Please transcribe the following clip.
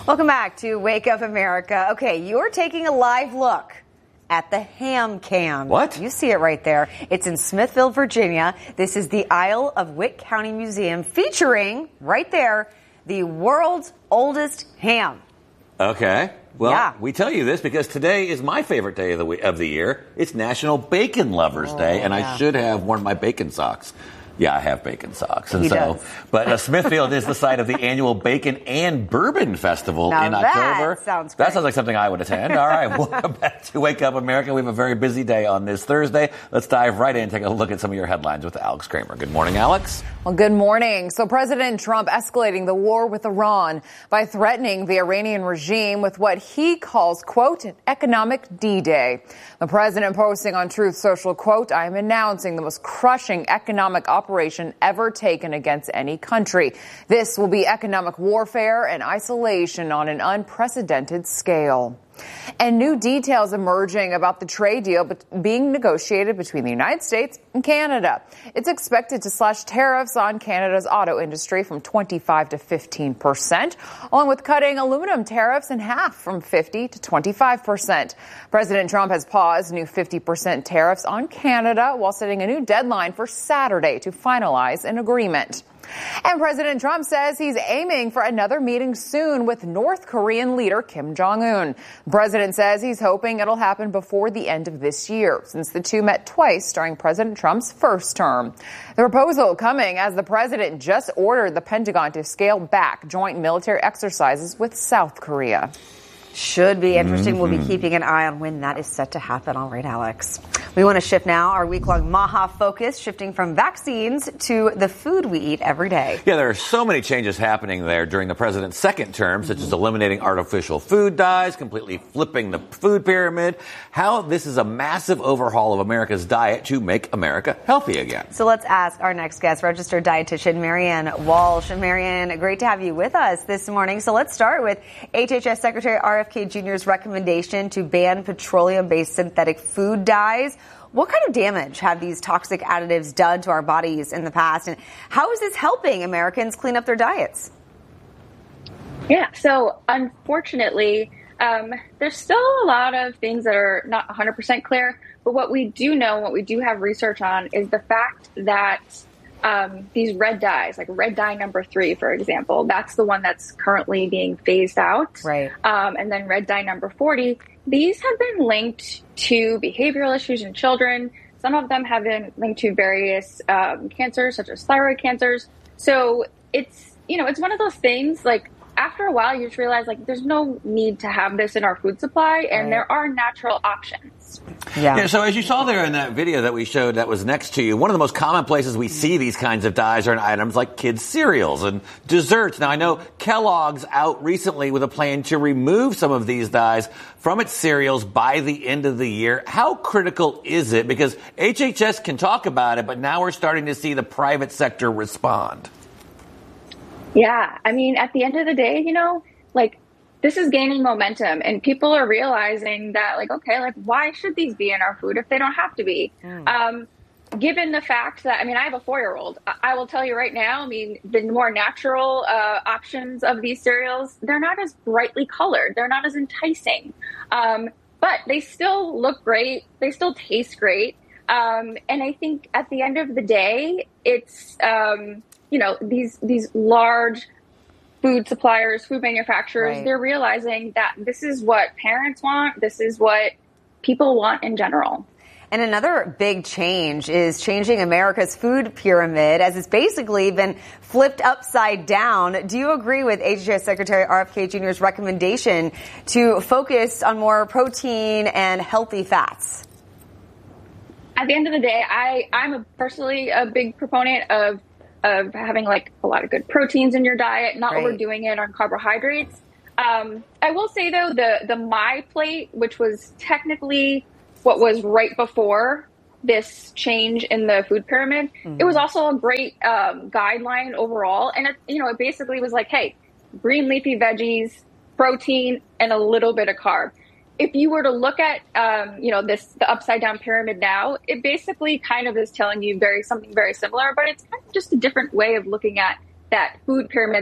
Welcome back to Wake Up America. Okay, you're taking a live look at the Ham Cam. What? You see it right there. It's in Smithville, Virginia. This is the Isle of Witt County Museum featuring, right there, the world's oldest ham. Okay. Well, yeah. We tell you this because today is my favorite day of the year. It's National Bacon Lovers Day, and I should have worn my bacon socks. Yeah, I have bacon socks. And He does. But Smithfield is the site of the annual Bacon and Bourbon Festival Now in October. Sounds great. That sounds like something I would attend. All right, welcome back to Wake Up America. We have a very busy day on this Thursday. Let's dive right in and take a look at some of your headlines with Alex Kramer. Good morning, Alex. Well, good morning. So President Trump escalating the war with Iran by threatening the Iranian regime with what he calls, quote, an economic D-Day. The president posting on Truth Social, quote, I am announcing the most crushing economic operation ever taken against any country. This will be economic warfare and isolation on an unprecedented scale. And new details emerging about the trade deal being negotiated between the United States and Canada. It's expected to slash tariffs on Canada's auto industry from 25% to 15%, along with cutting aluminum tariffs in half from 50% to 25%. President Trump has paused new 50% tariffs on Canada while setting a new deadline for Saturday to finalize an agreement. And President Trump says he's aiming for another meeting soon with North Korean leader Kim Jong-un. The president says he's hoping it'll happen before the end of this year, since the two met twice during President Trump's first term. The proposal coming as the president just ordered the Pentagon to scale back joint military exercises with South Korea. Should be interesting. We'll be keeping an eye on when that is set to happen. All right, Alex. We want to shift now our week-long MAHA focus, shifting from vaccines to the food we eat every day. Yeah, there are so many changes happening there during the president's second term, such as eliminating artificial food dyes, completely flipping the food pyramid, how this is a massive overhaul of America's diet to make America healthy again. So let's ask our next guest, registered dietitian Marianne Walsh. Marianne, great to have you with us this morning. So let's start with HHS Secretary RFK Jr.'s recommendation to ban petroleum-based synthetic food dyes. What kind of damage have these toxic additives done to our bodies in the past, and how is this helping Americans clean up their diets? Yeah, so unfortunately, there's still a lot of things that are not 100% clear, but what we do know, what we do have research on, is the fact that these red dyes, like red dye number 3, for example, that's the one that's currently being phased out. Right. And then red dye number 40, these have been linked to behavioral issues in children. Some of them have been linked to various cancers, such as thyroid cancers. So it's one of those things, like, after a while, you just realize, like, there's no need to have this in our food supply, and there are natural options. Yeah. So as you saw there in that video that we showed that was next to you, one of the most common places we see these kinds of dyes are in items like kids' cereals and desserts. Now, I know Kellogg's out recently with a plan to remove some of these dyes from its cereals by the end of the year. How critical is it? Because HHS can talk about it, but now we're starting to see the private sector respond. Yeah, I mean, at the end of the day, like, this is gaining momentum, and people are realizing that, like, okay, like, why should these be in our food if they don't have to be? Given the fact that, I mean, I have a 4-year-old. I will tell you right now, I mean, the more natural options of these cereals, they're not as brightly colored. They're not as enticing. But they still look great. They still taste great. And I think at the end of the day, it's... these large food suppliers, food manufacturers, they're realizing that this is what parents want. This is what people want in general. And another big change is changing America's food pyramid, as it's basically been flipped upside down. Do you agree with HHS Secretary RFK Jr.'s recommendation to focus on more protein and healthy fats? At the end of the day, I'm personally a big proponent of having, like, a lot of good proteins in your diet, not overdoing it on carbohydrates. I will say, though, the My Plate, which was technically what was right before this change in the food pyramid, it was also a great guideline overall. And it basically was like, hey, green leafy veggies, protein, and a little bit of carb. If you were to look at, the upside down pyramid now, it basically kind of is telling you something very similar, but it's kind of just a different way of looking at that food pyramid